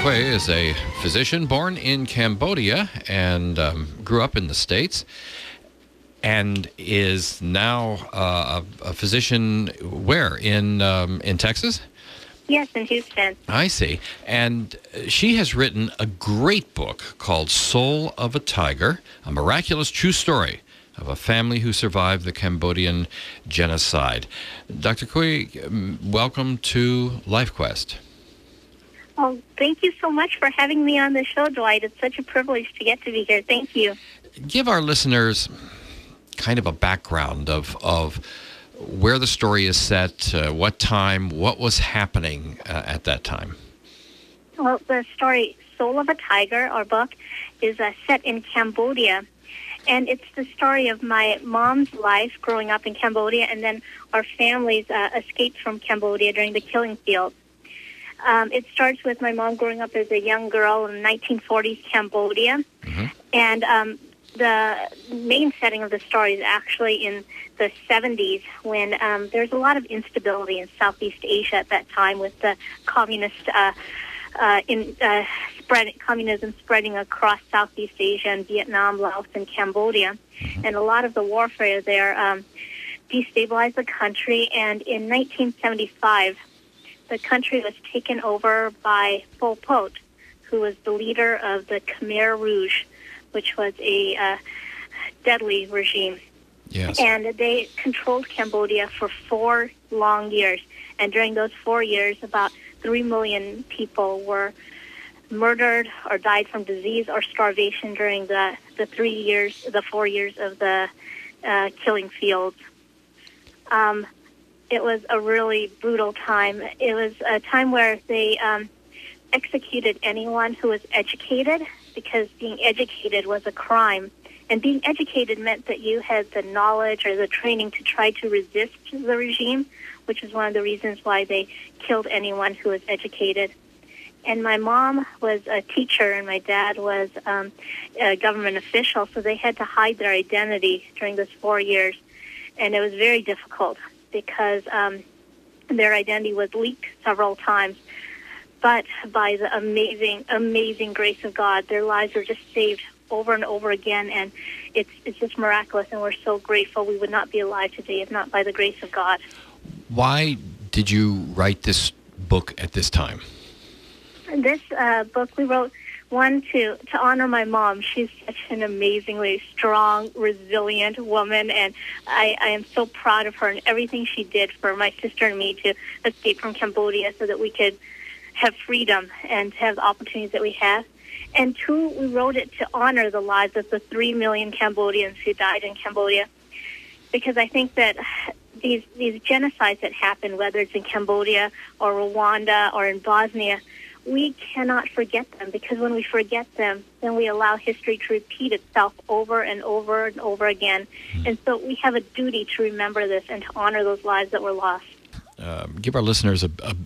Quay is a physician born in Cambodia and grew up in the States, and is now a physician where? In Texas? Yes, in Houston. I see. And she has written a great book called Soul of a Tiger, a miraculous true story of a family who survived the Cambodian genocide. Dr. Quay, welcome to LifeQuest. Oh, thank you so much for having me on the show, Dwight. It's such a privilege to get to be here. Thank you. Give our listeners kind of a background of where the story is set, what time, what was happening at that time. Well, the story Soul of a Tiger, our book, is set in Cambodia. And it's the story of my mom's life growing up in Cambodia, and then our family's escape from Cambodia during the killing fields. It starts with my mom growing up as a young girl in 1940s Cambodia. Mm-hmm. And the main setting of the story is actually in the 70s, when there's a lot of instability in Southeast Asia at that time, with the communism spreading across Southeast Asia and Vietnam, Laos, and Cambodia. Mm-hmm. And a lot of the warfare there destabilized the country. And in 1975, the country was taken over by Pol Pot, who was the leader of the Khmer Rouge, which was a deadly regime. Yes. And they controlled Cambodia for 4 long years. And during those 4 years, about 3 million people were murdered or died from disease or starvation during the 4 years of the killing fields. It was a really brutal time. It was a time where they executed anyone who was educated, because being educated was a crime. And being educated meant that you had the knowledge or the training to try to resist the regime, which is one of the reasons why they killed anyone who was educated. And my mom was a teacher and my dad was a government official, so they had to hide their identity during those 4 years. And it was very difficult because their identity was leaked several times. But by the amazing, amazing grace of God, their lives were just saved over and over again, and it's just miraculous, and we're so grateful. We would not be alive today if not by the grace of God. Why did you write this book at this time? This book we wrote, one, to honor my mom. She's such an amazingly strong, resilient woman, and I am so proud of her and everything she did for my sister and me to escape from Cambodia so that we could have freedom and have the opportunities that we have. And 2, we wrote it to honor the lives of the 3 million Cambodians who died in Cambodia, because I think that these genocides that happen, whether it's in Cambodia or Rwanda or in Bosnia, we cannot forget them, because when we forget them, then we allow history to repeat itself over and over and over again. And so we have a duty to remember this and to honor those lives that were lost. Give our listeners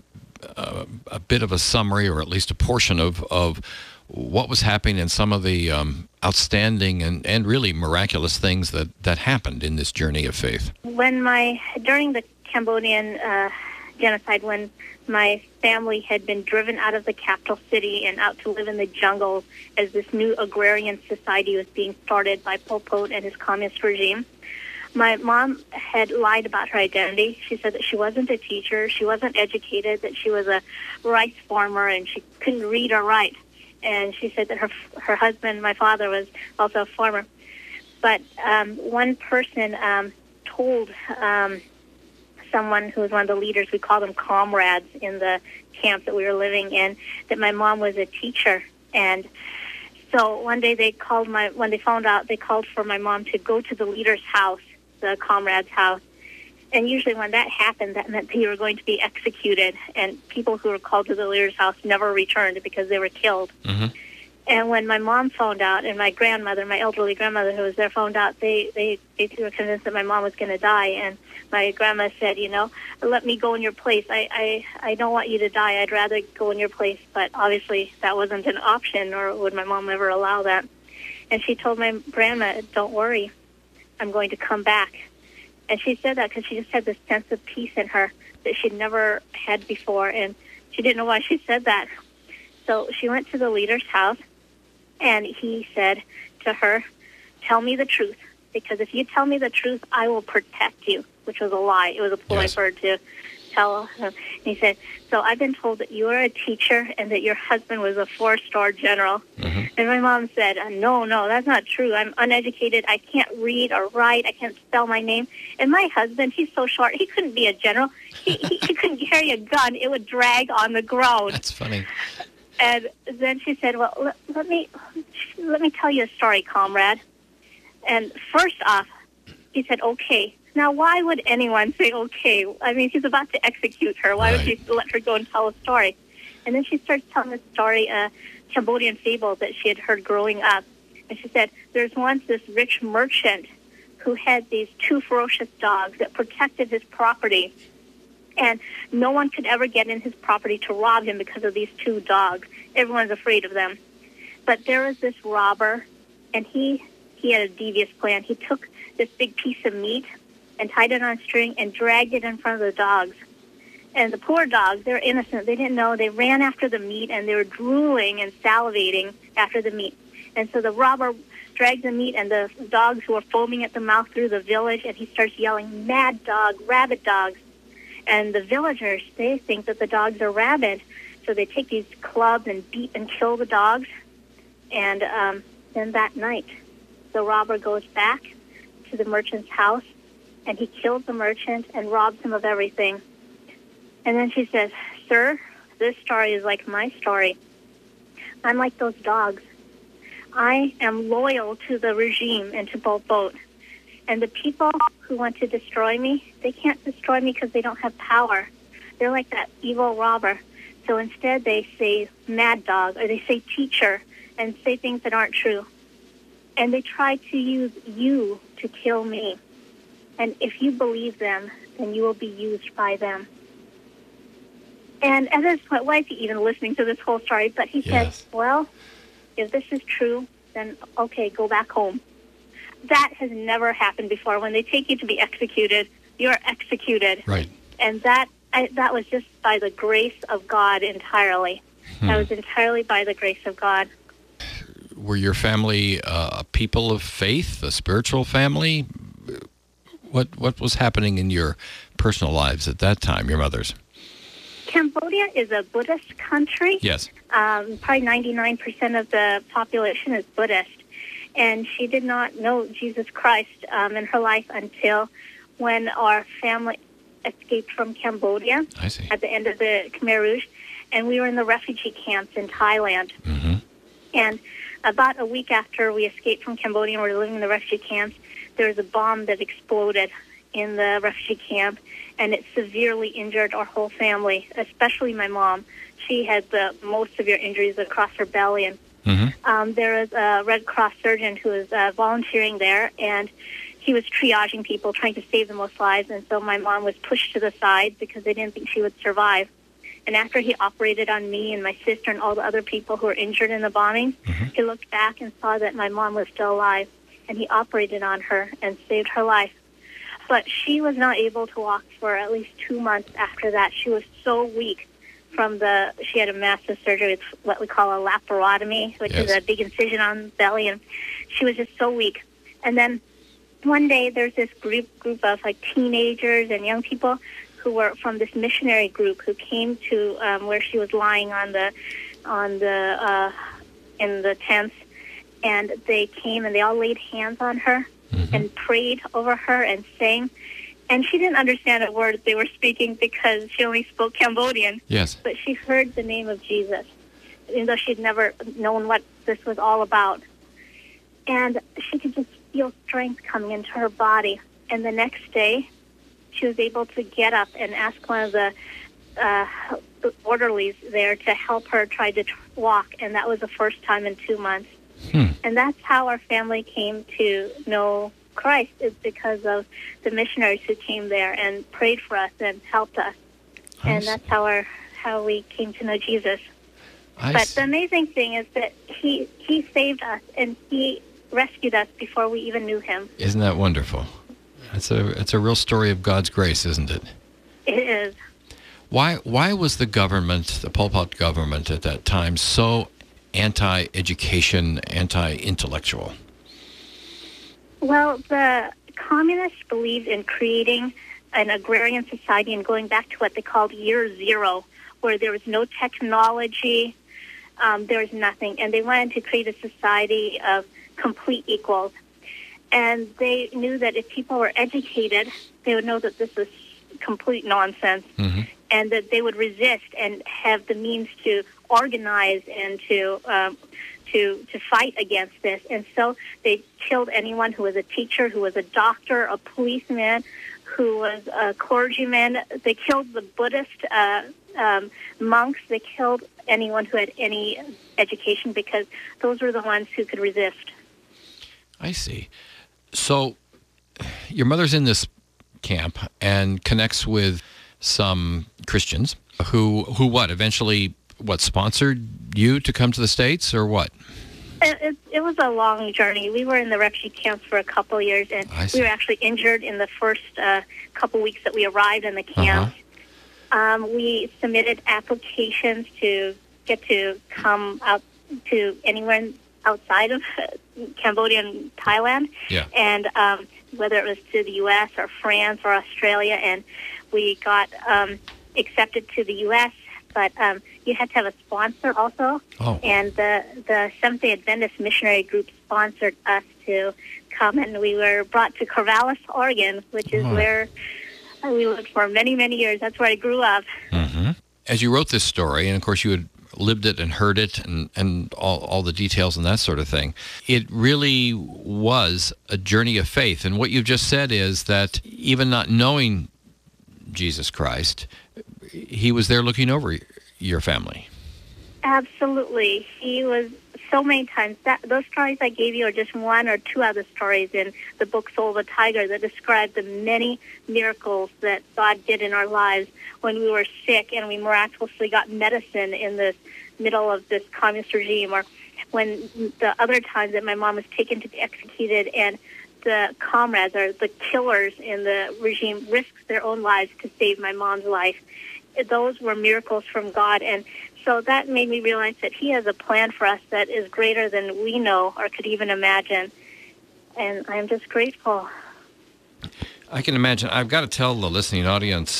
a bit of a summary, or at least a portion of what was happening and some of the outstanding and really miraculous things that happened in this journey of faith. During the Cambodian genocide, when my family had been driven out of the capital city and out to live in the jungle as this new agrarian society was being started by Pol Pot and his communist regime, my mom had lied about her identity. She said that she wasn't a teacher, she wasn't educated, that she was a rice farmer and she couldn't read or write. And she said that her husband, my father, was also a farmer. But one person told someone who was one of the leaders, we call them comrades in the camp that we were living in, that my mom was a teacher. And so one day when they found out, they called for my mom to go to the leader's house, the comrade's house. And usually when that happened, that meant they were going to be executed. And people who were called to the leader's house never returned because they were killed. Mm-hmm. And when my mom found out, and my grandmother, my elderly grandmother who was there, found out, they were convinced that my mom was going to die. And my grandma said, let me go in your place. I don't want you to die. I'd rather go in your place. But obviously that wasn't an option, nor would my mom ever allow that. And she told my grandma, don't worry, I'm going to come back. And she said that because she just had this sense of peace in her that she'd never had before, and she didn't know why she said that. So she went to the leader's house, and he said to her, "Tell me the truth, because if you tell me the truth, I will protect you," which was a lie. It was a ploy for her to tell him. And he said, "So I've been told that you are a teacher and that your husband was a 4-star general." Mm-hmm. And my mom said, "No, that's not true. I'm uneducated. I can't read or write. I can't spell my name. And my husband, he's so short, he couldn't be a general. He couldn't carry a gun. It would drag on the ground." That's funny. And then she said, "Well, let me tell you a story, comrade." And first off, he said, "Okay." Now, why would anyone say okay? I mean, she's about to execute her. Why would she let her go and tell a story? And then she starts telling the story, a Cambodian fable that she had heard growing up. And she said, there's once this rich merchant who had these 2 ferocious dogs that protected his property. And no one could ever get in his property to rob him because of these 2 dogs. Everyone's afraid of them. But there was this robber, and he had a devious plan. He took this big piece of meat and tied it on a string and dragged it in front of the dogs. And the poor dogs, they're innocent. They didn't know. They ran after the meat, and they were drooling and salivating after the meat. And so the robber dragged the meat, and the dogs who were foaming at the mouth through the village, and he starts yelling, "Mad dog, rabid dogs." And the villagers, they think that the dogs are rabid. So they take these clubs and beat and kill the dogs. And then that night, the robber goes back to the merchant's house, and he kills the merchant and robs him of everything. And then she says, "Sir, this story is like my story. I'm like those dogs. I am loyal to the regime and to Pol Pot. And the people who want to destroy me, they can't destroy me because they don't have power. They're like that evil robber. So instead they say mad dog, or they say teacher, and say things that aren't true. And they try to use you to kill me. And if you believe them, then you will be used by them." And at this point, why is he even listening to this whole story? But he says, "Well, if this is true, then okay, go back home." That has never happened before. When they take you to be executed, you're executed. Right. And that was just by the grace of God entirely. That was entirely by the grace of God. Were your family a people of faith, a spiritual family? What was happening in your personal lives at that time, your mother's? Cambodia is a Buddhist country. Yes. Probably 99% of the population is Buddhist. And she did not know Jesus Christ in her life until when our family escaped from Cambodia. I see. At the end of the Khmer Rouge. And we were in the refugee camps in Thailand. Mm-hmm. And about a week after we escaped from Cambodia and we were living in the refugee camps, there was a bomb that exploded in the refugee camp, and it severely injured our whole family, especially my mom. She had the most severe injuries across her belly. And there was a Red Cross surgeon who was volunteering there, and he was triaging people, trying to save the most lives. And so my mom was pushed to the side because they didn't think she would survive. And after he operated on me and my sister and all the other people who were injured in the bombing, he looked back and saw that my mom was still alive. And he operated on her and saved her life. But she was not able to walk for at least 2 months after that. She was so weak she had a massive surgery. It's what we call a laparotomy, which is a big incision on the belly. And she was just so weak. And then one day there's this group of like teenagers and young people who were from this missionary group who came to where she was lying in the tents. And they came and they all laid hands on her and prayed over her and sang. And she didn't understand a word they were speaking because she only spoke Cambodian. Yes. But she heard the name of Jesus, even though she'd never known what this was all about. And she could just feel strength coming into her body. And the next day, she was able to get up and ask one of the orderlies there to help her try to walk. And that was the first time in 2 months. And that's how our family came to know Christ, is because of the missionaries who came there and prayed for us and helped us. And that's how we came to know Jesus. But the amazing thing is that he saved us and he rescued us before we even knew him. Isn't that wonderful? It's a real story of God's grace, isn't it? It is. Why was the government, the Pol Pot government at that time, so anti-education, anti-intellectual? Well, the communists believed in creating an agrarian society and going back to what they called year zero, where there was no technology, there was nothing. And they wanted to create a society of complete equals. And they knew that if people were educated, they would know that this was complete nonsense, and that they would resist and have the means to organize and to fight against this. And so they killed anyone who was a teacher, who was a doctor, a policeman, who was a clergyman. They killed the Buddhist monks. They killed anyone who had any education, because those were the ones who could resist. I see. So your mother's in this camp and connects with some Christians who eventually sponsored you to come to the States, or what? It was a long journey. We were in the refugee camps for a couple of years, and we were actually injured in the first couple weeks that we arrived in the camp. We submitted applications to get to come out to anywhere outside of Cambodia and Thailand, and whether it was to the U.S. or France or Australia, and we got accepted to the U.S., but you had to have a sponsor also, and the Seventh-day Adventist Missionary Group sponsored us to come, and we were brought to Corvallis, Oregon, which is where we lived for many, many years. That's where I grew up. As you wrote this story, and of course you had lived it and heard it and all the details and that sort of thing, it really was a journey of faith. And what you've just said is that even not knowing Jesus Christ, he was there looking over your family. Absolutely. He was so many times. Those stories I gave you are just one or two other stories in the book Soul of a Tiger that describe the many miracles that God did in our lives when we were sick and we miraculously got medicine in the middle of this communist regime, or when the other times that my mom was taken to be executed and the comrades or the killers in the regime risked their own lives to save my mom's life. Those were miracles from God, and so that made me realize that he has a plan for us that is greater than we know or could even imagine, and I'm just grateful. I can imagine. I've got to tell the listening audience,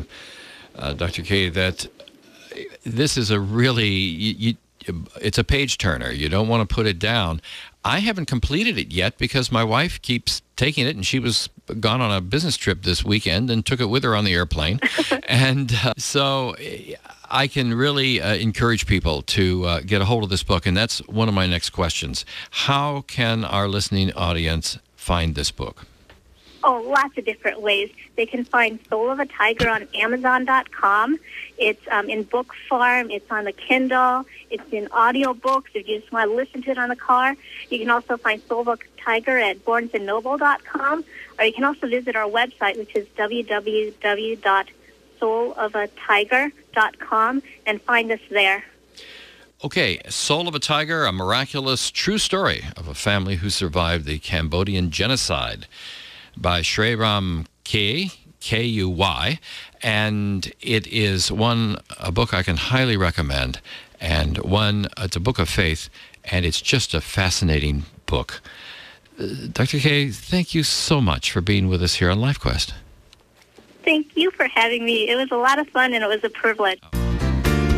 Dr. Kay, that this is a really, it's a page turner. You don't want to put it down. I haven't completed it yet because my wife keeps taking it, and she was gone on a business trip this weekend and took it with her on the airplane. And so I can really encourage people to get a hold of this book, and that's one of my next questions. How can our listening audience find this book? Oh, lots of different ways. They can find Soul of a Tiger on Amazon.com. It's in book form. It's on the Kindle. It's in audiobooks if you just want to listen to it on the car. You can also find Soul of a Tiger at BarnesandNoble.com, or you can also visit our website, which is www.soulofatiger.com, and find us there. Okay, Soul of a Tiger, a miraculous true story of a family who survived the Cambodian genocide, by Shreeram Kay, Kuy, and it is a book I can highly recommend, and it's a book of faith, and it's just a fascinating book. Dr. Kay, thank you so much for being with us here on LifeQuest. Thank you for having me. It was a lot of fun, and it was a privilege.